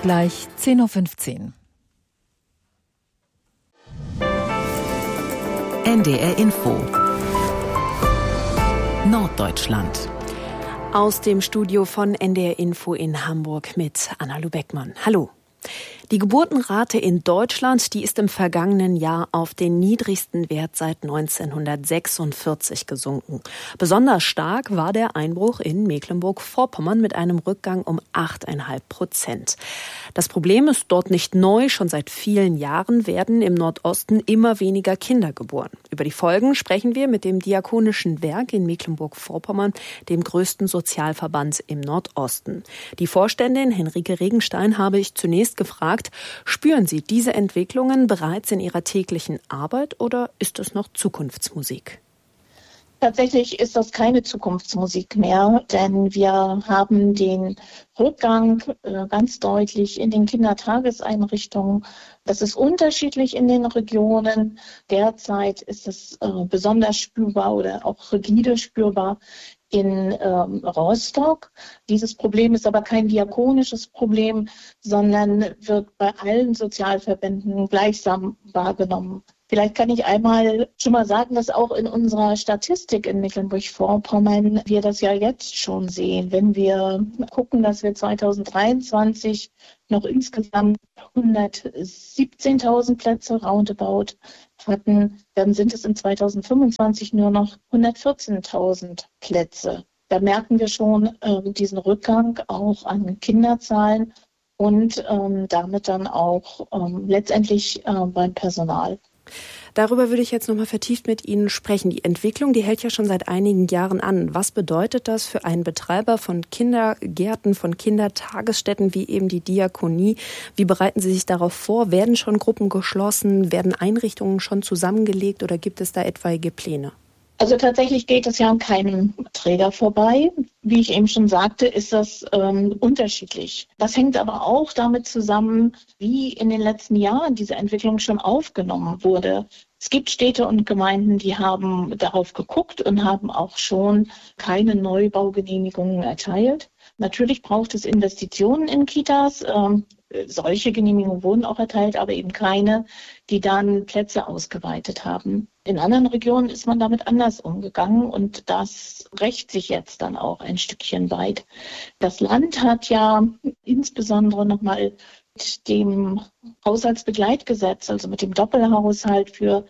Gleich 10.15 Uhr. NDR Info Norddeutschland. Aus dem Studio von NDR Info in Hamburg mit Anna-Lu Beckmann. Hallo. Die Geburtenrate in Deutschland, die ist im vergangenen Jahr auf den niedrigsten Wert seit 1946 gesunken. Besonders stark war der Einbruch in Mecklenburg-Vorpommern mit einem Rückgang um 8,5%. Das Problem ist dort nicht neu. Schon seit vielen Jahren werden im Nordosten immer weniger Kinder geboren. Über die Folgen sprechen wir mit dem Diakonischen Werk in Mecklenburg-Vorpommern, dem größten Sozialverband im Nordosten. Die Vorständin Henrike Regenstein habe ich zunächst gefragt, spüren Sie diese Entwicklungen bereits in Ihrer täglichen Arbeit oder ist es noch Zukunftsmusik? Tatsächlich ist das keine Zukunftsmusik mehr, denn wir haben den Rückgang ganz deutlich in den Kindertageseinrichtungen. Das ist unterschiedlich in den Regionen. Derzeit ist es besonders spürbar oder auch rigide spürbar in Rostock. Dieses Problem ist aber kein diakonisches Problem, sondern wird bei allen Sozialverbänden gleichsam wahrgenommen. Vielleicht kann ich einmal schon mal sagen, dass auch in unserer Statistik in Mecklenburg-Vorpommern wir das ja jetzt schon sehen. Wenn wir gucken, dass wir 2023 noch insgesamt 117.000 Plätze roundabout hatten, dann sind es in 2025 nur noch 114.000 Plätze. Da merken wir schon diesen Rückgang auch an Kinderzahlen und damit dann auch letztendlich beim Personal. Darüber würde ich jetzt nochmal vertieft mit Ihnen sprechen. Die Entwicklung, die hält ja schon seit einigen Jahren an. Was bedeutet das für einen Betreiber von Kindergärten, von Kindertagesstätten wie eben die Diakonie? Wie bereiten Sie sich darauf vor? Werden schon Gruppen geschlossen? Werden Einrichtungen schon zusammengelegt oder gibt es da etwaige Pläne? Also tatsächlich geht es ja an keinem Träger vorbei. Wie ich eben schon sagte, ist das unterschiedlich. Das hängt aber auch damit zusammen, wie in den letzten Jahren diese Entwicklung schon aufgenommen wurde. Es gibt Städte und Gemeinden, die haben darauf geguckt und haben auch schon keine Neubaugenehmigungen erteilt. Natürlich braucht es Investitionen in Kitas. Solche Genehmigungen wurden auch erteilt, aber eben keine, die dann Plätze ausgeweitet haben. In anderen Regionen ist man damit anders umgegangen und das rächt sich jetzt dann auch ein Stückchen weit. Das Land hat ja insbesondere nochmal mit dem Haushaltsbegleitgesetz, also mit dem Doppelhaushalt für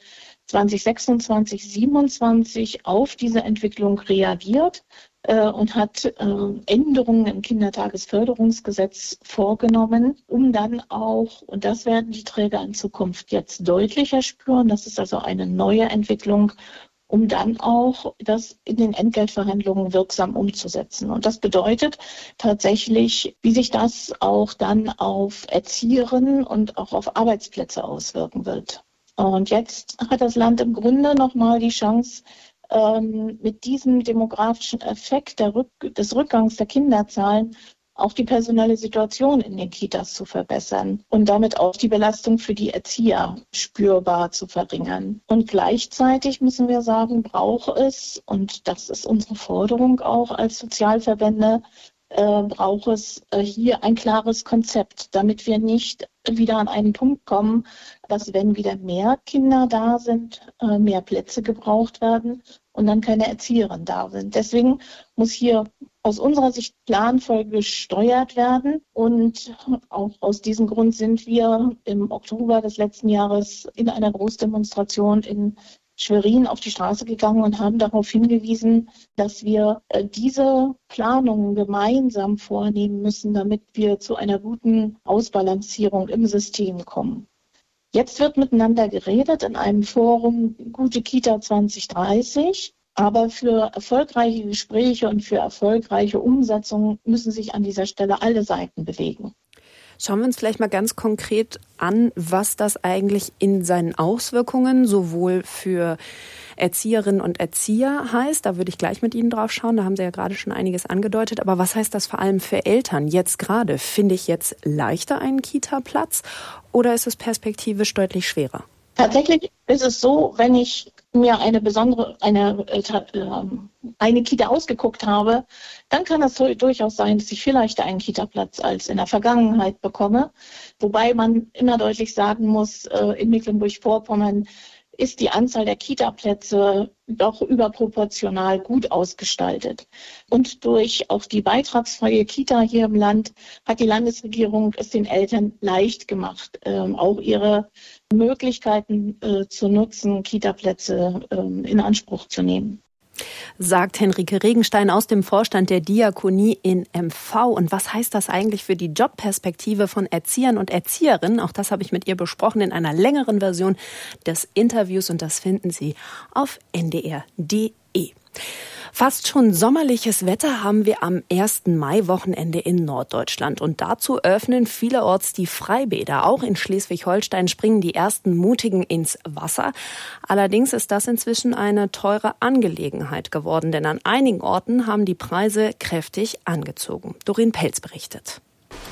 2026, 2027 auf diese Entwicklung reagiert und hat Änderungen im Kindertagesförderungsgesetz vorgenommen, um dann auch, und das werden die Träger in Zukunft jetzt deutlicher spüren, das ist also eine neue Entwicklung, um dann auch das in den Entgeltverhandlungen wirksam umzusetzen. Und das bedeutet tatsächlich, wie sich das auch dann auf Erzieherinnen und auch auf Arbeitsplätze auswirken wird. Und jetzt hat das Land im Grunde nochmal die Chance, mit diesem demografischen Effekt des Rückgangs der Kinderzahlen auch die personelle Situation in den Kitas zu verbessern und damit auch die Belastung für die Erzieher spürbar zu verringern. Und gleichzeitig müssen wir sagen, braucht es, und das ist unsere Forderung auch als Sozialverbände, braucht es hier ein klares Konzept, damit wir nicht wieder an einen Punkt kommen, dass wenn wieder mehr Kinder da sind, mehr Plätze gebraucht werden und dann keine Erzieherinnen da sind. Deswegen muss hier aus unserer Sicht planvoll gesteuert werden und auch aus diesem Grund sind wir im Oktober des letzten Jahres in einer Großdemonstration in Schwerin auf die Straße gegangen und haben darauf hingewiesen, dass wir diese Planungen gemeinsam vornehmen müssen, damit wir zu einer guten Ausbalancierung im System kommen. Jetzt wird miteinander geredet in einem Forum Gute Kita 2030, aber für erfolgreiche Gespräche und für erfolgreiche Umsetzungen müssen sich an dieser Stelle alle Seiten bewegen. Schauen wir uns vielleicht mal ganz konkret an, was das eigentlich in seinen Auswirkungen sowohl für Erzieherinnen und Erzieher heißt. Da würde ich gleich mit Ihnen drauf schauen. Da haben Sie ja gerade schon einiges angedeutet. Aber was heißt das vor allem für Eltern jetzt gerade? Finde ich jetzt leichter einen Kita-Platz oder ist es perspektivisch deutlich schwerer? Tatsächlich ist es so, wenn ich mir eine Kita ausgeguckt habe, dann kann es durchaus sein, dass ich vielleicht einen Kita-Platz als in der Vergangenheit bekomme. Wobei man immer deutlich sagen muss, in Mecklenburg-Vorpommern ist die Anzahl der Kita-Plätze doch überproportional gut ausgestaltet. Und durch auch die beitragsfreie Kita hier im Land hat die Landesregierung es den Eltern leicht gemacht, auch ihre Möglichkeiten zu nutzen, Kita-Plätze in Anspruch zu nehmen. Sagt Henrike Regenstein aus dem Vorstand der Diakonie in MV. Und was heißt das eigentlich für die Jobperspektive von Erziehern und Erzieherinnen? Auch das habe ich mit ihr besprochen in einer längeren Version des Interviews und das finden Sie auf ndr.de. Fast schon sommerliches Wetter haben wir am 1. Mai-Wochenende in Norddeutschland. Und dazu öffnen vielerorts die Freibäder. Auch in Schleswig-Holstein springen die ersten Mutigen ins Wasser. Allerdings ist das inzwischen eine teure Angelegenheit geworden, denn an einigen Orten haben die Preise kräftig angezogen. Doreen Pelz berichtet.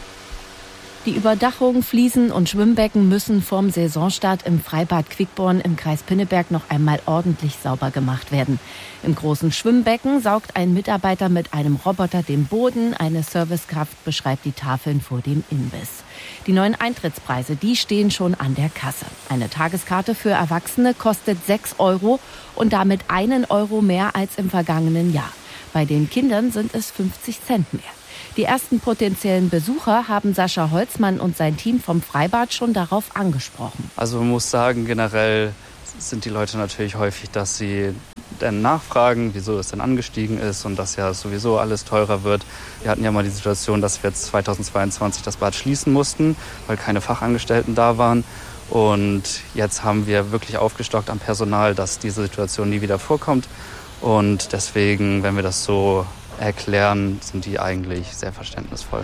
Die Überdachung, Fliesen und Schwimmbecken müssen vorm Saisonstart im Freibad Quickborn im Kreis Pinneberg noch einmal ordentlich sauber gemacht werden. Im großen Schwimmbecken saugt ein Mitarbeiter mit einem Roboter den Boden. Eine Servicekraft beschreibt die Tafeln vor dem Imbiss. Die neuen Eintrittspreise, die stehen schon an der Kasse. Eine Tageskarte für Erwachsene kostet 6 € und damit 1 € mehr als im vergangenen Jahr. Bei den Kindern sind es 50 Cent mehr. Die ersten potenziellen Besucher haben Sascha Holzmann und sein Team vom Freibad schon darauf angesprochen. Also man muss sagen, generell sind die Leute natürlich häufig, dass sie dann nachfragen, wieso es denn angestiegen ist und dass ja sowieso alles teurer wird. Wir hatten ja mal die Situation, dass wir jetzt 2022 das Bad schließen mussten, weil keine Fachangestellten da waren. Und jetzt haben wir wirklich aufgestockt am Personal, dass diese Situation nie wieder vorkommt. Und deswegen, wenn wir das so erklären, sind die eigentlich sehr verständnisvoll.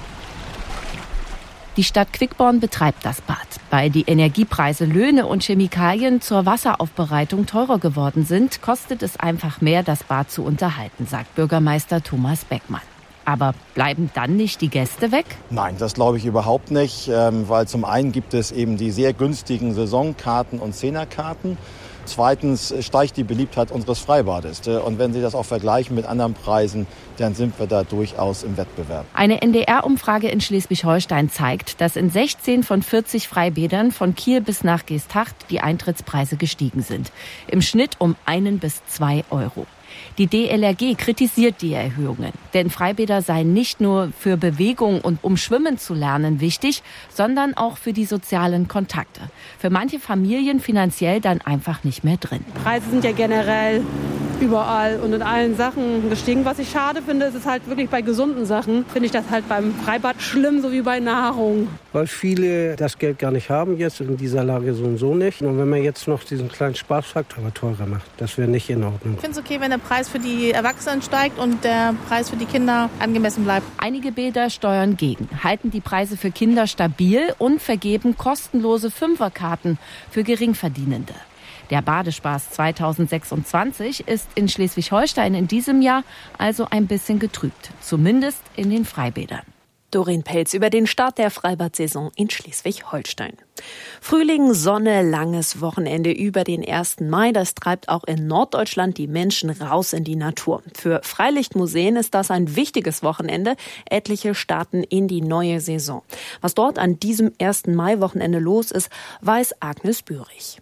Die Stadt Quickborn betreibt das Bad. Weil die Energiepreise, Löhne und Chemikalien zur Wasseraufbereitung teurer geworden sind, kostet es einfach mehr, das Bad zu unterhalten, sagt Bürgermeister Thomas Beckmann. Aber bleiben dann nicht die Gäste weg? Nein, das glaube ich überhaupt nicht, weil zum einen gibt es eben die sehr günstigen Saisonkarten und Zehnerkarten. Zweitens steigt die Beliebtheit unseres Freibades. Und wenn Sie das auch vergleichen mit anderen Preisen, dann sind wir da durchaus im Wettbewerb. Eine NDR-Umfrage in Schleswig-Holstein zeigt, dass in 16 von 40 Freibädern von Kiel bis nach Geesthacht die Eintrittspreise gestiegen sind. Im Schnitt um 1 bis 2 €. Die DLRG kritisiert die Erhöhungen, denn Freibäder seien nicht nur für Bewegung und um schwimmen zu lernen wichtig, sondern auch für die sozialen Kontakte. Für manche Familien finanziell dann einfach nicht mehr drin. Preise sind ja generell überall und in allen Sachen gestiegen. Was ich schade finde, ist es halt wirklich bei gesunden Sachen, finde ich das halt beim Freibad schlimm, so wie bei Nahrung. Weil viele das Geld gar nicht haben jetzt, in dieser Lage so und so nicht. Und wenn man jetzt noch diesen kleinen Spaßfaktor aber teurer macht, das wäre nicht in Ordnung. Ich finde es okay, wenn der Preis für die Erwachsenen steigt und der Preis für die Kinder angemessen bleibt. Einige Bäder steuern gegen, halten die Preise für Kinder stabil und vergeben kostenlose Fünferkarten für Geringverdienende. Der Badespaß 2026 ist in Schleswig-Holstein in diesem Jahr also ein bisschen getrübt, zumindest in den Freibädern. Doreen Pelz über den Start der Freibad-Saison in Schleswig-Holstein. Frühling, Sonne, langes Wochenende über den 1. Mai. Das treibt auch in Norddeutschland die Menschen raus in die Natur. Für Freilichtmuseen ist das ein wichtiges Wochenende. Etliche starten in die neue Saison. Was dort an diesem 1. Mai-Wochenende los ist, weiß Agnes Bührig.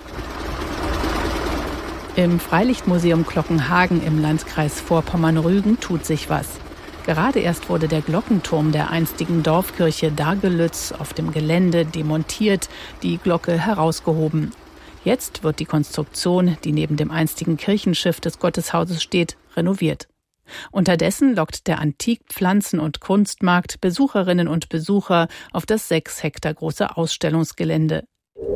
Im Freilichtmuseum Glockenhagen im Landkreis Vorpommern-Rügen tut sich was. Gerade erst wurde der Glockenturm der einstigen Dorfkirche Dagelütz auf dem Gelände demontiert, die Glocke herausgehoben. Jetzt wird die Konstruktion, die neben dem einstigen Kirchenschiff des Gotteshauses steht, renoviert. Unterdessen lockt der Antikpflanzen- und Kunstmarkt Besucherinnen und Besucher auf das 6 Hektar große Ausstellungsgelände.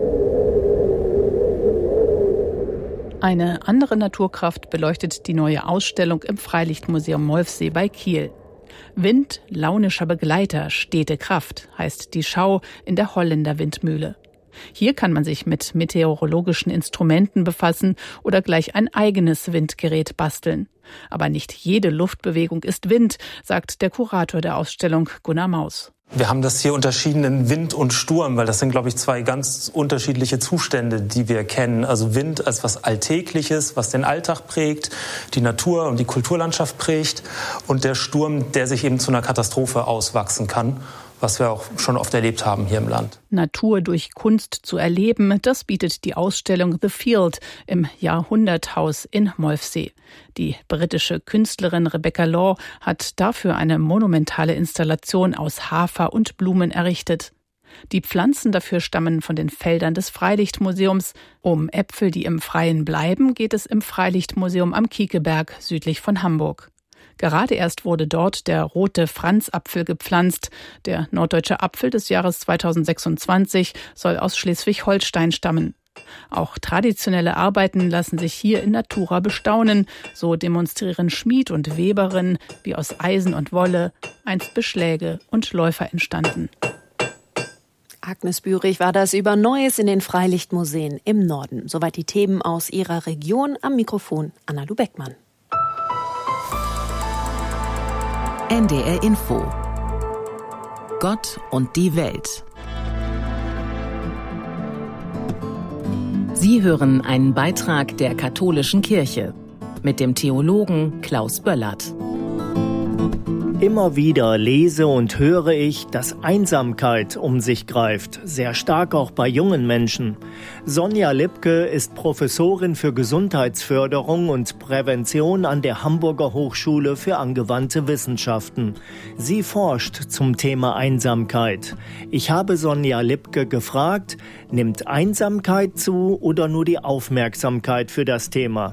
Eine andere Naturkraft beleuchtet die neue Ausstellung im Freilichtmuseum Molfsee bei Kiel. Wind, launischer Begleiter, stete Kraft, heißt die Schau in der Holländer Windmühle. Hier kann man sich mit meteorologischen Instrumenten befassen oder gleich ein eigenes Windgerät basteln. Aber nicht jede Luftbewegung ist Wind, sagt der Kurator der Ausstellung Gunnar Maus. Wir haben das hier unterschieden in Wind und Sturm, weil das sind, glaube ich, zwei ganz unterschiedliche Zustände, die wir kennen. Also Wind als was Alltägliches, was den Alltag prägt, die Natur und die Kulturlandschaft prägt. Und der Sturm, der sich eben zu einer Katastrophe auswachsen kann, was wir auch schon oft erlebt haben hier im Land. Natur durch Kunst zu erleben, das bietet die Ausstellung The Field im Jahrhunderthaus in Molfsee. Die britische Künstlerin Rebecca Law hat dafür eine monumentale Installation aus Hafer und Blumen errichtet. Die Pflanzen dafür stammen von den Feldern des Freilichtmuseums. Um Äpfel, die im Freien bleiben, geht es im Freilichtmuseum am Kiekeberg südlich von Hamburg. Gerade erst wurde dort der rote Franzapfel gepflanzt. Der norddeutsche Apfel des Jahres 2026 soll aus Schleswig-Holstein stammen. Auch traditionelle Arbeiten lassen sich hier in Natura bestaunen. So demonstrieren Schmied und Weberin, wie aus Eisen und Wolle einst Beschläge und Läufer entstanden. Agnes Bührig war das über Neues in den Freilichtmuseen im Norden. Soweit die Themen aus ihrer Region. Am Mikrofon Anna-Lu Beckmann. NDR Info. Gott und die Welt. Sie hören einen Beitrag der Katholischen Kirche mit dem Theologen Klaus Böllert. Immer wieder lese und höre ich, dass Einsamkeit um sich greift, sehr stark auch bei jungen Menschen. Sonja Lipke ist Professorin für Gesundheitsförderung und Prävention an der Hamburger Hochschule für angewandte Wissenschaften. Sie forscht zum Thema Einsamkeit. Ich habe Sonja Lipke gefragt, nimmt Einsamkeit zu oder nur die Aufmerksamkeit für das Thema?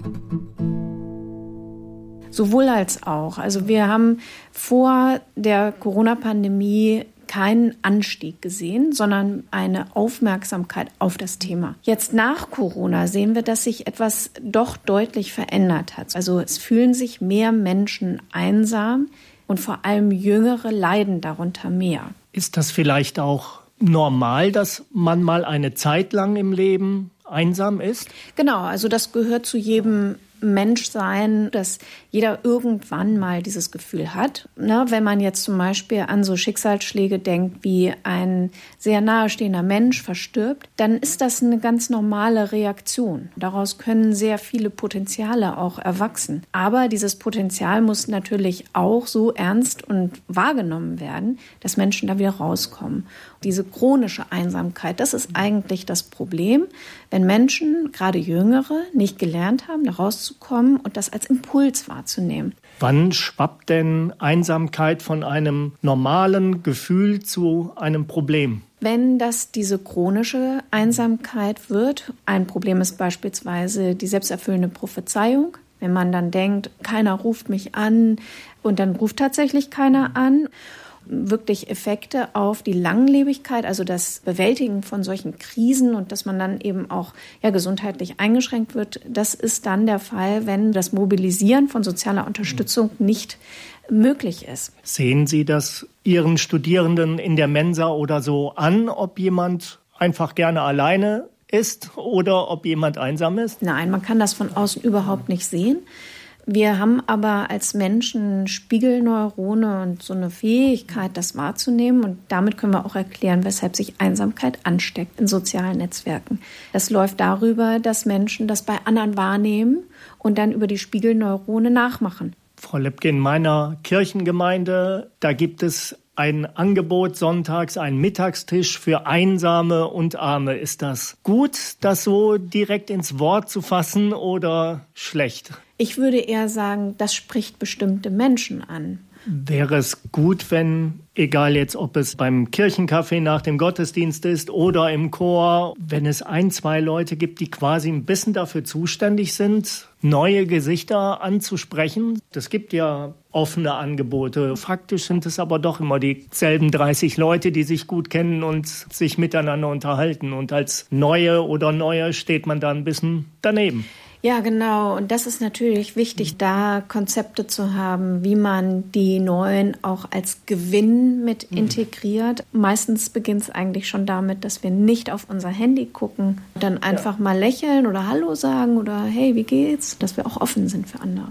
Sowohl als auch. Also wir haben vor der Corona-Pandemie keinen Anstieg gesehen, sondern eine Aufmerksamkeit auf das Thema. Jetzt nach Corona sehen wir, dass sich etwas doch deutlich verändert hat. Also es fühlen sich mehr Menschen einsam und vor allem Jüngere leiden darunter mehr. Ist das vielleicht auch normal, dass man mal eine Zeit lang im Leben einsam ist? Genau, also das gehört zu jedem Menschsein, dass jeder irgendwann mal dieses Gefühl hat. Wenn man jetzt zum Beispiel an so Schicksalsschläge denkt, wie ein sehr nahestehender Mensch verstirbt, dann ist das eine ganz normale Reaktion. Daraus können sehr viele Potenziale auch erwachsen. Aber dieses Potenzial muss natürlich auch so ernst und wahrgenommen werden, dass Menschen da wieder rauskommen. Diese chronische Einsamkeit, das ist eigentlich das Problem, wenn Menschen, gerade Jüngere, nicht gelernt haben, da rauszukommen und das als Impuls wahrzunehmen. Wann schwappt denn Einsamkeit von einem normalen Gefühl zu einem Problem? Wenn das diese chronische Einsamkeit wird, ein Problem ist beispielsweise die selbsterfüllende Prophezeiung. Wenn man dann denkt, keiner ruft mich an und dann ruft tatsächlich keiner an. Wirklich Effekte auf die Langlebigkeit, also das Bewältigen von solchen Krisen und dass man dann eben auch gesundheitlich eingeschränkt wird, das ist dann der Fall, wenn das Mobilisieren von sozialer Unterstützung nicht möglich ist. Sehen Sie das Ihren Studierenden in der Mensa oder so an, ob jemand einfach gerne alleine ist oder ob jemand einsam ist? Nein, man kann das von außen überhaupt nicht sehen. Wir haben aber als Menschen Spiegelneurone und so eine Fähigkeit, das wahrzunehmen. Und damit können wir auch erklären, weshalb sich Einsamkeit ansteckt in sozialen Netzwerken. Das läuft darüber, dass Menschen das bei anderen wahrnehmen und dann über die Spiegelneurone nachmachen. Frau Lipke, in meiner Kirchengemeinde, da gibt es ein Angebot sonntags, ein Mittagstisch für Einsame und Arme. Ist das gut, das so direkt ins Wort zu fassen oder schlecht? Ich würde eher sagen, das spricht bestimmte Menschen an. Wäre es gut, wenn, egal jetzt, ob es beim Kirchencafé nach dem Gottesdienst ist oder im Chor, wenn es 1, 2 Leute gibt, die quasi ein bisschen dafür zuständig sind, neue Gesichter anzusprechen? Es gibt ja offene Angebote. Faktisch sind es aber doch immer dieselben 30 Leute, die sich gut kennen und sich miteinander unterhalten. Und als Neue oder Neue steht man da ein bisschen daneben. Ja, genau. Und das ist natürlich wichtig, da Konzepte zu haben, wie man die Neuen auch als Gewinn mit integriert. Meistens beginnt es eigentlich schon damit, dass wir nicht auf unser Handy gucken, dann einfach mal lächeln oder Hallo sagen oder hey, wie geht's? Dass wir auch offen sind für andere.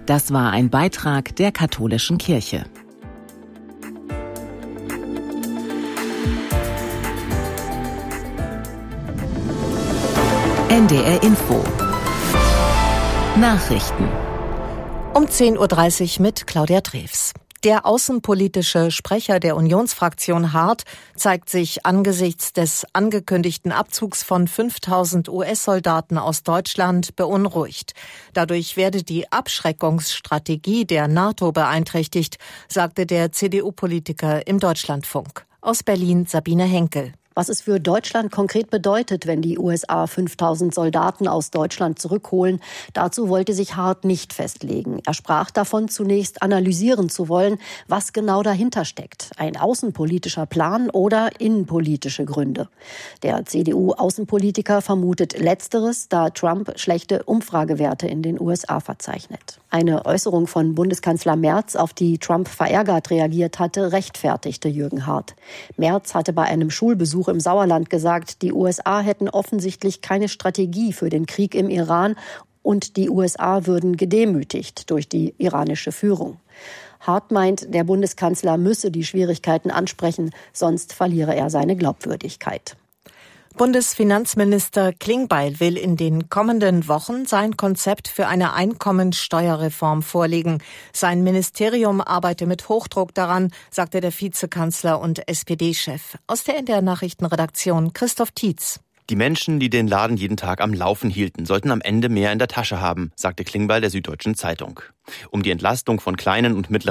Das war ein Beitrag der Katholischen Kirche. NDR Info. Nachrichten. Um 10.30 Uhr mit Claudia Drews. Der außenpolitische Sprecher der Unionsfraktion Hart zeigt sich angesichts des angekündigten Abzugs von 5.000 US-Soldaten aus Deutschland beunruhigt. Dadurch werde die Abschreckungsstrategie der NATO beeinträchtigt, sagte der CDU-Politiker im Deutschlandfunk. Aus Berlin Sabine Henkel. Was es für Deutschland konkret bedeutet, wenn die USA 5.000 Soldaten aus Deutschland zurückholen, dazu wollte sich Hart nicht festlegen. Er sprach davon, zunächst analysieren zu wollen, was genau dahinter steckt. Ein außenpolitischer Plan oder innenpolitische Gründe. Der CDU-Außenpolitiker vermutet Letzteres, da Trump schlechte Umfragewerte in den USA verzeichnet. Eine Äußerung von Bundeskanzler Merz, auf die Trump verärgert reagiert hatte, rechtfertigte Jürgen Hart. Merz hatte bei einem Schulbesuch im Sauerland gesagt, die USA hätten offensichtlich keine Strategie für den Krieg im Iran und die USA würden gedemütigt durch die iranische Führung. Hart meint, der Bundeskanzler müsse die Schwierigkeiten ansprechen, sonst verliere er seine Glaubwürdigkeit. Bundesfinanzminister Klingbeil will in den kommenden Wochen sein Konzept für eine Einkommensteuerreform vorlegen. Sein Ministerium arbeite mit Hochdruck daran, sagte der Vizekanzler und SPD-Chef. Aus der NDR Nachrichtenredaktion Christoph Tietz. Die Menschen, die den Laden jeden Tag am Laufen hielten, sollten am Ende mehr in der Tasche haben, sagte Klingbeil der Süddeutschen Zeitung. Um die Entlastung von kleinen und mittleren